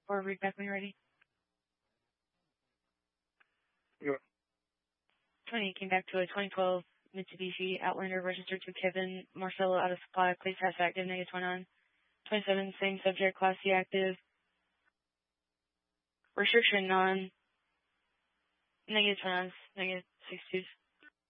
or read back when you're ready. Yeah. 20 came back to a 2012 Mitsubishi Outlander registered to Kevin Marcello out of supply. Please pass active, negative 29. 27, same subject, Class C active. Restriction non, negative 29, negative 62.